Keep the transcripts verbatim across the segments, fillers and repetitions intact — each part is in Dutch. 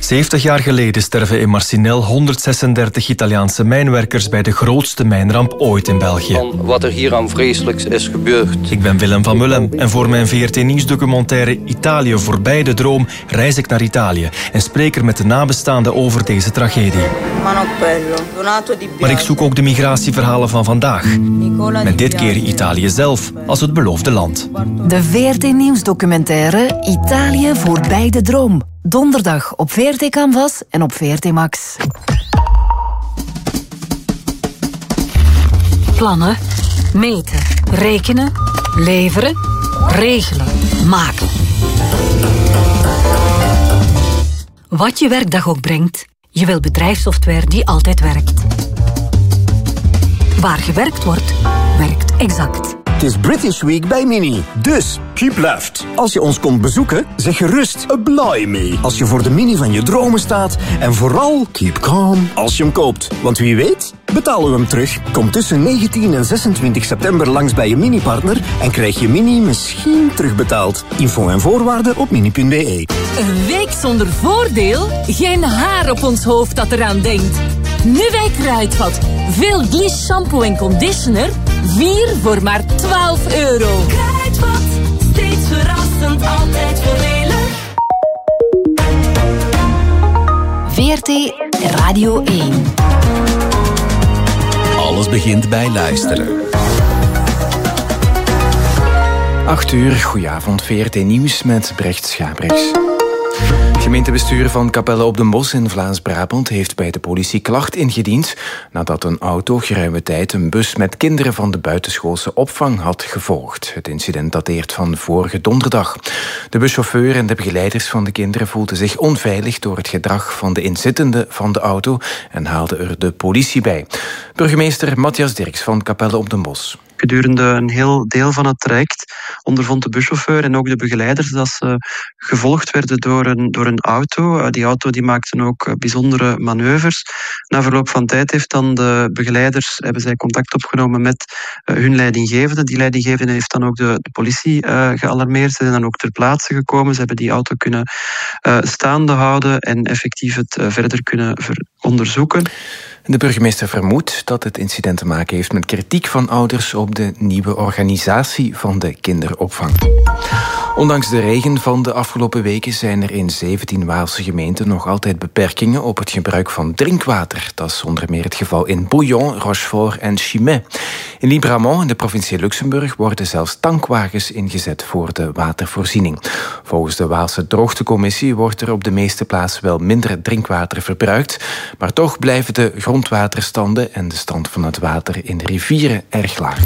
zeventig jaar geleden sterven in Marcinelle honderdzesendertig Italiaanse mijnwerkers bij de grootste mijnramp ooit in België. Van wat er hier aan vreselijks is gebeurd. Ik ben Willem van Mullen en voor mijn V R T Nieuwsdocumentaire Italië voorbij de droom reis ik naar Italië en spreek er met de nabestaanden over deze tragedie. Maar ik zoek ook de migratieverhalen van vandaag. Met dit keer Italië zelf als het beloofde land. De V R T Nieuwsdocumentaire Italië voorbij de droom. Donderdag op V R T Canvas en op V R T Max. Plannen, meten, rekenen, leveren, regelen, maken. Wat je werkdag ook brengt, je wil bedrijfssoftware die altijd werkt. Waar gewerkt wordt, werkt Exact. Het is British Week bij Mini. Dus, keep left. Als je ons komt bezoeken, zeg gerust apply me. Als je voor de Mini van je dromen staat. En vooral, keep calm als je hem koopt. Want wie weet, betalen we hem terug. Kom tussen negentien en zesentwintig september langs bij je Mini-partner en krijg je Mini misschien terugbetaald. Info en voorwaarden op mini punt b e. Een week zonder voordeel? Geen haar op ons hoofd dat eraan denkt. Nu bij Kruidvat. Veel Gliss shampoo en conditioner. vier voor maar twaalf euro. Kruidvat, steeds verrassend, altijd voordelig. V R T Radio één. Alles begint bij luisteren. acht uur, goedenavond, V R T Nieuws met Brecht Schabriks. Het gemeentebestuur van Capelle op den Bosch in Vlaams-Brabant heeft bij de politie klacht ingediend nadat een auto geruime tijd een bus met kinderen van de buitenschoolse opvang had gevolgd. Het incident dateert van vorige donderdag. De buschauffeur en de begeleiders van de kinderen voelden zich onveilig door het gedrag van de inzittenden van de auto en haalden er de politie bij. Burgemeester Matthias Dirks van Capelle op den Bosch. Gedurende een heel deel van het traject ondervond de buschauffeur en ook de begeleiders dat ze gevolgd werden door een, door een auto. Die auto die maakte ook bijzondere manoeuvres. Na verloop van tijd heeft dan de begeleiders hebben zij contact opgenomen met uh, hun leidinggevende. Die leidinggevende heeft dan ook de, de politie uh, gealarmeerd. Ze zijn dan ook ter plaatse gekomen. Ze hebben die auto kunnen uh, staande houden en effectief het uh, verder kunnen ver- onderzoeken. De burgemeester vermoedt dat het incident te maken heeft met kritiek van ouders op de nieuwe organisatie van de kinderopvang. Ondanks de regen van de afgelopen weken zijn er in zeventien Waalse gemeenten nog altijd beperkingen op het gebruik van drinkwater. Dat is onder meer het geval in Bouillon, Rochefort en Chimay. In Libramont, in de provincie Luxemburg, worden zelfs tankwagens ingezet voor de watervoorziening. Volgens de Waalse Droogtecommissie wordt er op de meeste plaatsen wel minder drinkwater verbruikt, maar toch blijven de grondwaterstanden en de stand van het water in de rivieren erg laag.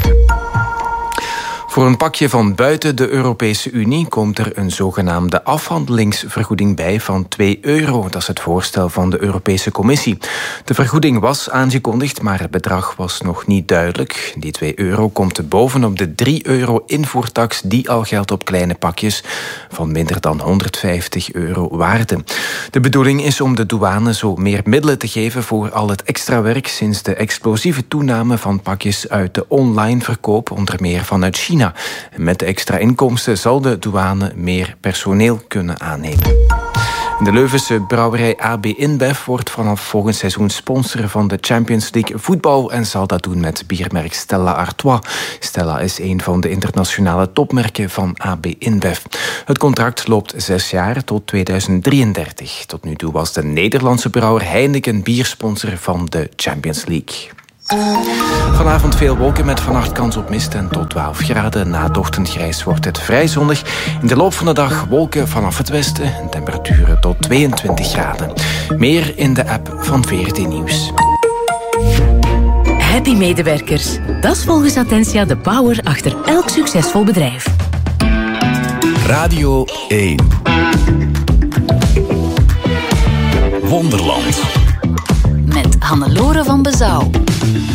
Voor een pakje van buiten de Europese Unie komt er een zogenaamde afhandelingsvergoeding bij van twee euro. Dat is het voorstel van de Europese Commissie. De vergoeding was aangekondigd, maar het bedrag was nog niet duidelijk. Die twee euro komt bovenop de drie euro invoertax die al geldt op kleine pakjes van minder dan honderdvijftig euro waarde. De bedoeling is om de douane zo meer middelen te geven voor al het extra werk sinds de explosieve toename van pakjes uit de online verkoop, onder meer vanuit China. En met de extra inkomsten zal de douane meer personeel kunnen aannemen. De Leuvense brouwerij A B InBev wordt vanaf volgend seizoen sponsor van de Champions League voetbal en zal dat doen met biermerk Stella Artois. Stella is een van de internationale topmerken van A B InBev. Het contract loopt zes jaar tot tweeduizend drieëndertig. Tot nu toe was de Nederlandse brouwer Heineken biersponsor van de Champions League. Vanavond veel wolken met vannacht kans op mist en tot twaalf graden. Na het ochtendgrijs wordt het vrij zonnig. In de loop van de dag wolken vanaf het westen en temperaturen tot tweeëntwintig graden. Meer in de app van V R T Nieuws. Happy medewerkers. Dat is volgens Attentia de power achter elk succesvol bedrijf. Radio één. Wonderland. Met Hannelore van Bezouw.